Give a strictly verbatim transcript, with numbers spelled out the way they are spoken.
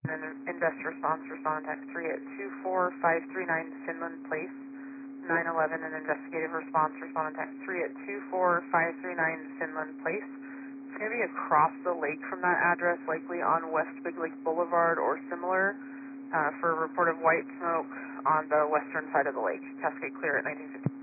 An investor response for Sonnex three at two four five three nine Finland Place. nine eleven, an investigative response for Sonnex three at two four five three nine Finland Place. It's going to be across the lake from that address, likely on West Big Lake Boulevard or similar, uh, for a report of white smoke on the western side of the lake. Cascade clear at nineteen fifty.